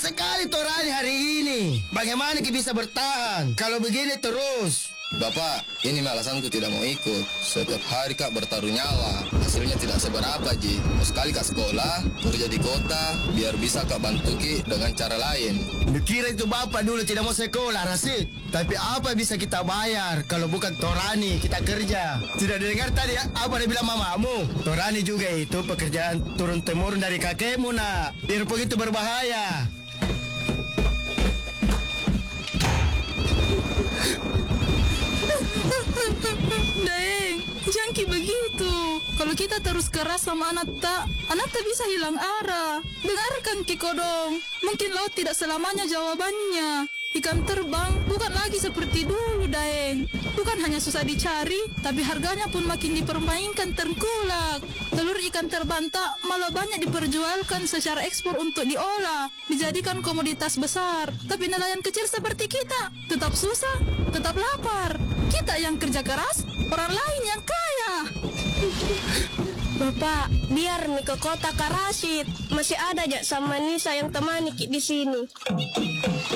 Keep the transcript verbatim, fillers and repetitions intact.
sekali Torani hari ini. Bagaimana kita bisa bertahan kalau begini terus? Bapak, ini alasanku tidak mau ikut. Setiap hari Kak bertaruh nyawa. Hasilnya tidak seberapa, Ji. Mau sekali Kak sekolah, kerja di kota, biar bisa Kak bantu Ki dengan cara lain. Dikira itu Bapak dulu tidak mau sekolah, Rasid. Tapi apa bisa kita bayar kalau bukan Torani kita kerja? Tidak dengar tadi apa dia bilang mamamu? Torani juga itu pekerjaan turun-temurun dari kakekmu, nak. Biar begitu berbahaya. Daeng, jangan ki begitu. Kalau kita terus keras sama anak tak, anak tak bisa hilang arah. Dengarkan ki kodong, mungkin laut tidak selamanya jawabannya. Ikan terbang bukan lagi seperti dulu, Daeng. Bukan hanya susah dicari, tapi harganya pun makin dipermainkan tengkulak. Telur ikan terbang tak malah banyak diperjualkan secara ekspor untuk diolah, dijadikan komoditas besar. Tapi nelayan kecil seperti kita tetap susah, tetap lapar. Kita yang kerja keras, orang lain yang kaya. Bapak, biar nih ke kota Karasit. Masih ada aja sama Nisa yang temani Ki di sini.